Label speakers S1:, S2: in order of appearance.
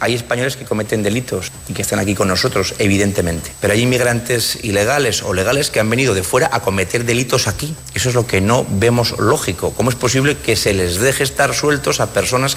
S1: Hay españoles que cometen delitos y que están aquí con nosotros, evidentemente. Pero hay inmigrantes ilegales o legales que han venido de fuera a cometer delitos aquí. Eso es lo que no vemos lógico. ¿Cómo es posible que se les deje estar sueltos a personas